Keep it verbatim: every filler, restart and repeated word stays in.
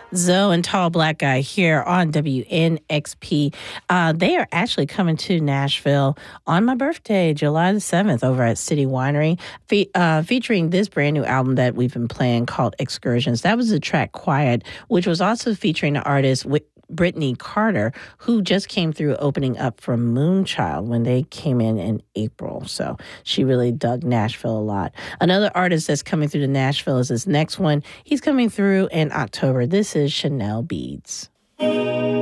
Zoe and Tall Black Guy here on W N X P. Uh, they are actually coming to Nashville on my birthday, July the seventh, over at City Winery, fe- uh, featuring this brand new album that we've been playing called Excursions. That was the track Quiet, which was also featuring the artist Whit- Brittany Carter, who just came through opening up for Moonchild when they came in in April. So she really dug Nashville a lot. Another artist that's coming through to Nashville is this next one. He's coming through in October. This is Chanel Beads.